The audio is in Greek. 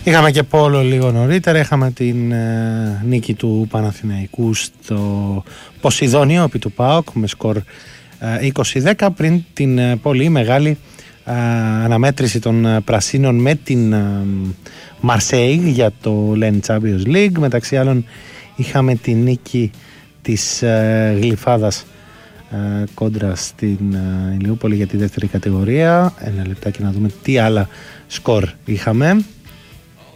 Είχαμε και πόλο λίγο νωρίτερα. Είχαμε την νίκη του Παναθηναϊκού στο Ποσειδόνιο επί του ΠΑΟΚ με σκορ 20-10, πριν την πολύ μεγάλη αναμέτρηση των Πρασίνων με την Μαρσέιγ για το Len Champions League. Μεταξύ άλλων είχαμε τη νίκη της Γλυφάδας κόντρα στην Ηλιούπολη για τη δεύτερη κατηγορία. Ένα λεπτάκι να δούμε τι άλλα σκορ είχαμε.